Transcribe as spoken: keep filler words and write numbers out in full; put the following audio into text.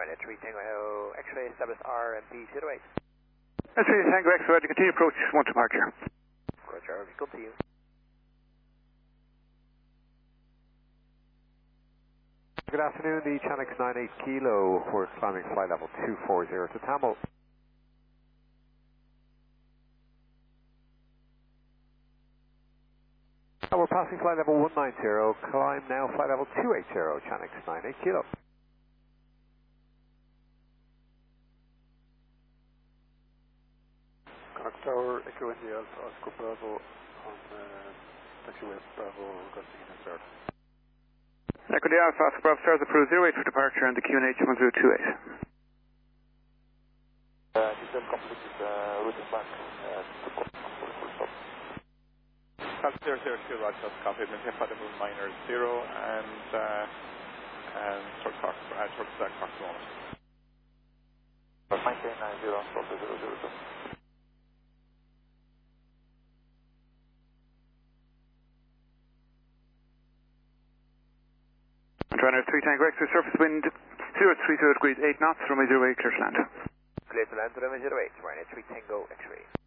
Ryanair three Tango X-ray, establish R M P zero eight. That's three Tango X-ray, to continue approach, one departure. Roger, vehicle to you. Good afternoon, the Chanix nine eight Kilo, we're climbing flight level two four zero to Tamil. Uh, we're passing flight level one nine zero, climb now flight level two eight zero, Chanix nine eight Kilo. Connect Tower, Echo India Alpha, Oscar Bravo on uh, taxiway Bravo, requesting an insert. Echo India Alpha, Oscar Bravo, stars approved zero eight for departure and the Q N H one zero two eight. Uh, detail completed, uh, routing back uh, to full stop. South zero zero two, right, that's copied. Maintain flight level minor zero and uh, and short cock, uh, short stack cock moment. Maintain nine zero, Delta zero zero two. Ryanair three Tango X-ray, surface wind zero three zero degrees eight knots, runway zero eight, clear to land. Clear to land, runway zero eight, Ryanair three Tango X-ray.